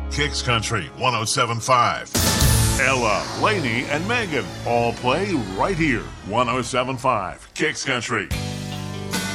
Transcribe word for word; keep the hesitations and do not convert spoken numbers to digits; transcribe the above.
Kicks Country one oh seven point five. Ella, Laney, and Megan all play right here. one oh seven point five Kicks Country.